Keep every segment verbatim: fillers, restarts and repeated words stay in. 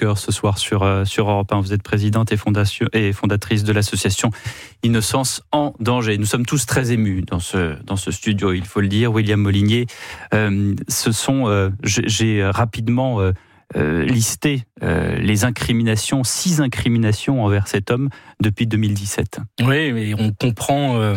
cœur ce soir sur, euh, sur Europe un. Vous êtes présidente et, fondation, et fondatrice de l'association Innocence en danger. Nous sommes tous très émus dans ce, dans ce studio, il faut le dire. William Molinier, euh, ce sont, euh, j'ai, j'ai rapidement euh, euh, listé euh, les incriminations, six incriminations envers cet homme depuis deux mille dix-sept. Oui, mais on comprend... Euh...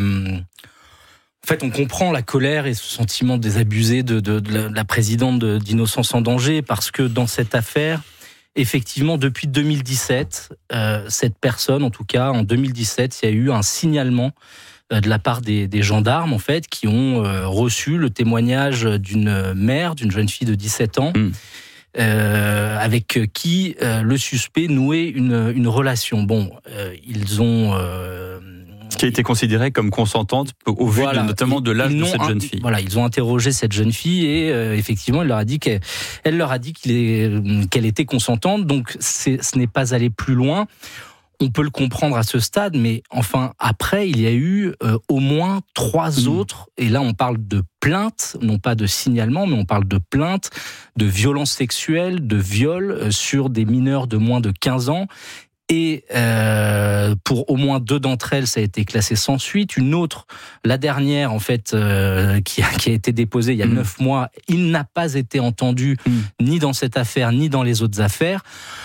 En fait, on comprend la colère et ce sentiment désabusé de, de, de, la, de la présidente de, d'Innocence en danger, parce que dans cette affaire, effectivement, depuis deux mille dix-sept, euh, cette personne, en tout cas, en deux mille dix-sept, il y a eu un signalement euh, de la part des, des gendarmes, en fait, qui ont euh, reçu le témoignage d'une mère, d'une jeune fille de dix-sept ans, mmh. euh, avec qui euh, le suspect nouait une, une relation. Bon, euh, ils ont... Euh, qui a été considérée comme consentante au vu voilà, de, notamment de l'âge de cette jeune fille. Voilà, ils ont interrogé cette jeune fille et euh, effectivement, elle leur a dit qu'elle, elle leur a dit qu'il est, qu'elle était consentante. Donc, c'est, ce n'est pas allé plus loin. On peut le comprendre à ce stade, mais enfin, après, il y a eu euh, au moins trois mmh. autres, et là, on parle de plaintes, non pas de signalement, mais on parle de plaintes, de violences sexuelles, de viols euh, sur des mineurs de moins de quinze ans. Et euh, pour au moins deux d'entre elles, ça a été classé sans suite. Une autre, la dernière, en fait, euh, qui, a, qui a été déposée il y a neuf mmh. mois, il n'a pas été entendu mmh. ni dans cette affaire, ni dans les autres affaires.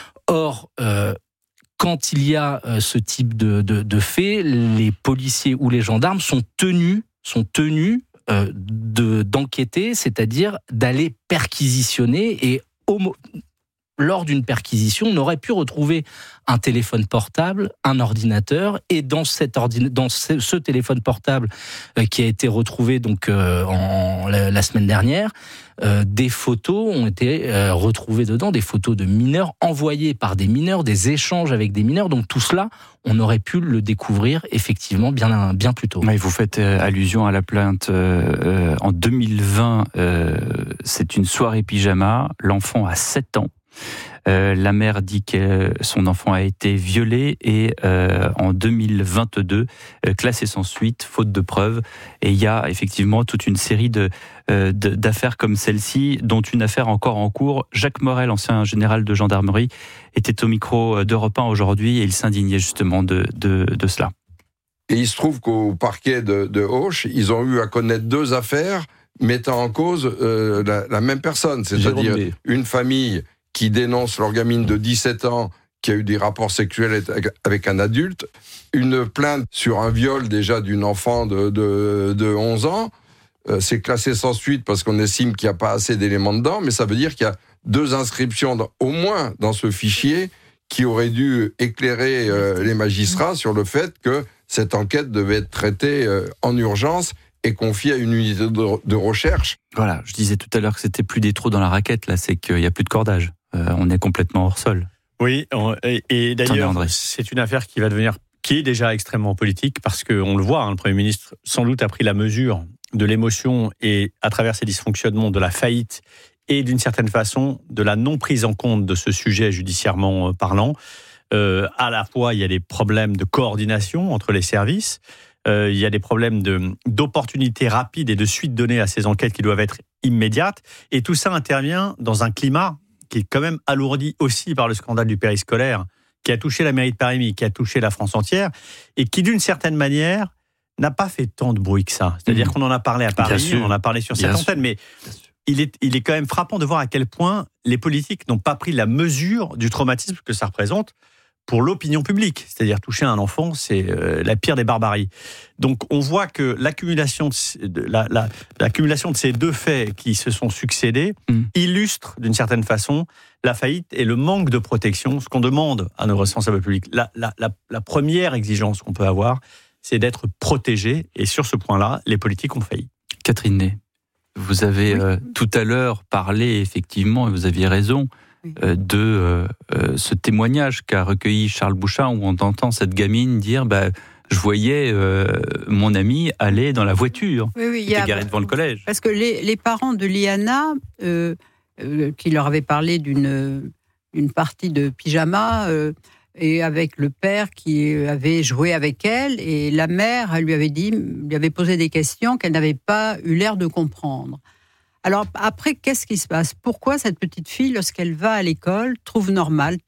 Or, euh, quand il y a euh, ce type de, de, de faits, les policiers ou les gendarmes sont tenus, sont tenus euh, de, d'enquêter, c'est-à-dire d'aller perquisitionner et homo- lors d'une perquisition, on aurait pu retrouver un téléphone portable, un ordinateur, et dans, cet ordina- dans ce, ce téléphone portable euh, qui a été retrouvé donc euh, en, la, la semaine dernière, euh, des photos ont été euh, retrouvées dedans, des photos de mineurs envoyées par des mineurs, des échanges avec des mineurs. Donc tout cela, on aurait pu le découvrir effectivement bien, bien plus tôt. Mais vous faites euh, allusion à la plainte euh, euh, en deux mille vingt. Euh, c'est une soirée pyjama. L'enfant a sept ans. Euh, la mère dit que son enfant a été violé et euh, en deux mille vingt-deux, euh, classé sans suite, faute de preuves. Et il y a effectivement toute une série de, euh, de, d'affaires comme celle-ci, dont une affaire encore en cours. Jacques Morel, ancien général de gendarmerie, était au micro d'Europe un aujourd'hui et il s'indignait justement de, de, de cela. Et il se trouve qu'au parquet de, de Auch, ils ont eu à connaître deux affaires mettant en cause euh, la, la même personne, c'est-à-dire une famille qui dénonce leur gamine de dix-sept ans qui a eu des rapports sexuels avec un adulte, une plainte sur un viol déjà d'une enfant de, de, de onze ans, euh, c'est classé sans suite parce qu'on estime qu'il n'y a pas assez d'éléments dedans, mais ça veut dire qu'il y a deux inscriptions dans, au moins dans ce fichier qui auraient dû éclairer euh, les magistrats sur le fait que cette enquête devait être traitée euh, en urgence et confiée à une unité de, de recherche. Voilà, je disais tout à l'heure que c'était plus des trous dans la raquette, là c'est qu'il n'y a plus de cordage. Euh, on est complètement hors sol. Oui, on, et, et d'ailleurs, c'est une affaire qui va devenir, qui est déjà extrêmement politique, parce qu'on le voit, hein, le Premier ministre sans doute a pris la mesure de l'émotion et à travers ces dysfonctionnements de la faillite et d'une certaine façon de la non prise en compte de ce sujet judiciairement parlant. Euh, à la fois, il y a des problèmes de coordination entre les services, euh, il y a des problèmes de, d'opportunité rapide et de suite donnée à ces enquêtes qui doivent être immédiates, et tout ça intervient dans un climat qui est quand même alourdi aussi par le scandale du périscolaire, qui a touché la mairie de Paris, qui a touché la France entière, et qui, d'une certaine manière, n'a pas fait tant de bruit que ça. C'est-à-dire mmh. qu'on en a parlé à Paris, on en a parlé sur cette antenne, mais il est, il est quand même frappant de voir à quel point les politiques n'ont pas pris la mesure du traumatisme que ça représente pour l'opinion publique. C'est-à-dire toucher un enfant, c'est euh, la pire des barbaries. Donc on voit que l'accumulation de, la, la, l'accumulation de ces deux faits qui se sont succédés mmh. illustre d'une certaine façon la faillite et le manque de protection, ce qu'on demande à nos responsables publics. La, la, la, la première exigence qu'on peut avoir, c'est d'être protégé, et sur ce point-là, les politiques ont failli. Catherine Ney, vous avez oui. euh, tout à l'heure parlé, effectivement, et vous aviez raison, oui. euh, de euh, euh, ce témoignage qu'a recueilli Charles Bouchat, où on entend cette gamine dire bah, « je voyais euh, mon ami aller dans la voiture oui, oui, qui était garée devant le collège ». Parce que les, les parents de Liana, euh, euh, qui leur avaient parlé d'une, d'une partie de pyjama, euh, et avec le père qui avait joué avec elle, et la mère, elle lui avait dit, lui avait posé des questions qu'elle n'avait pas eu l'air de comprendre. Alors après, qu'est-ce qui se passe ? Pourquoi cette petite fille, lorsqu'elle va à l'école, trouve normal